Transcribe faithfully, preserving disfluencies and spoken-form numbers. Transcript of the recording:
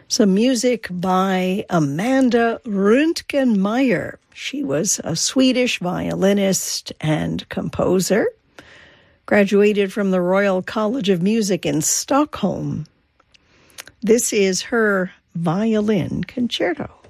Some music by Amanda Röntgenmeier. She was a Swedish violinist and composer. Graduated from the Royal College of Music in Stockholm. This is her violin concerto.